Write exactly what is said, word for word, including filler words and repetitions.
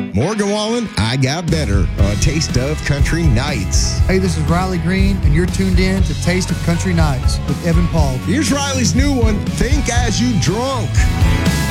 Morgan Wallen, I Got Better, a taste of country nights. Hey, this is Riley Green, and you're tuned in to Taste of Country Nights with Evan Paul. Here's Riley's new one, Think As You Drunk.